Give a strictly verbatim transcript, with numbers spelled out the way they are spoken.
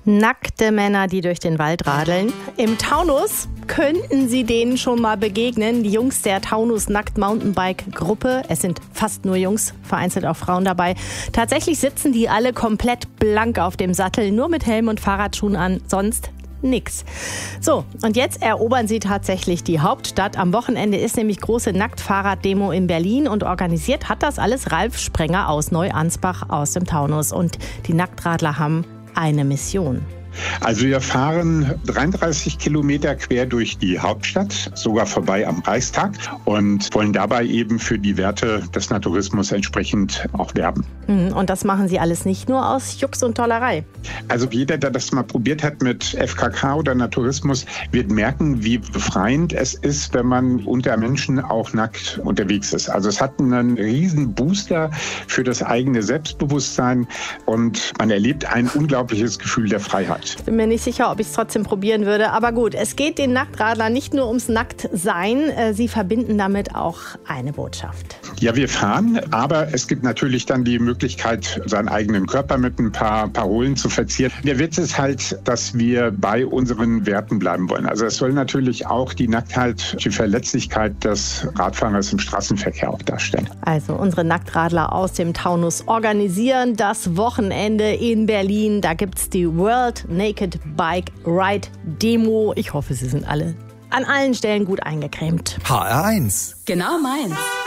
Nackte Männer, die durch den Wald radeln. Im Taunus könnten Sie denen schon mal begegnen. Die Jungs der Taunus Nackt Mountainbike Gruppe. Es sind fast nur Jungs, vereinzelt auch Frauen dabei. Tatsächlich sitzen die alle komplett blank auf dem Sattel, nur mit Helm und Fahrradschuhen an, sonst nix. So, und jetzt erobern sie tatsächlich die Hauptstadt. Am Wochenende ist nämlich große Nacktfahrrad-Demo in Berlin und organisiert hat das alles Ralf Sprenger aus Neuansbach aus dem Taunus. Und die Nacktradler haben eine Mission. Also wir fahren dreiunddreißig Kilometer quer durch die Hauptstadt, sogar vorbei am Reichstag und wollen dabei eben für die Werte des Naturismus entsprechend auch werben. Und das machen Sie alles nicht nur aus Jux und Tollerei. Also jeder, der das mal probiert hat mit F K K oder Naturismus, wird merken, wie befreiend es ist, wenn man unter Menschen auch nackt unterwegs ist. Also es hat einen riesen Booster für das eigene Selbstbewusstsein und man erlebt ein unglaubliches Gefühl der Freiheit. Ich bin mir nicht sicher, ob ich es trotzdem probieren würde. Aber gut, es geht den Nacktradlern nicht nur ums Nacktsein. Sie verbinden damit auch eine Botschaft. Ja, wir fahren, aber es gibt natürlich dann die Möglichkeit, seinen eigenen Körper mit ein paar Parolen zu verzieren. Der Witz ist halt, dass wir bei unseren Werten bleiben wollen. Also es soll natürlich auch die Nacktheit, die Verletzlichkeit des Radfahrers im Straßenverkehr auch darstellen. Also unsere Nacktradler aus dem Taunus organisieren das Wochenende in Berlin. Da gibt es die World Naked Bike Ride Demo. Ich hoffe, Sie sind alle an allen Stellen gut eingecremt. H R eins. Genau meins.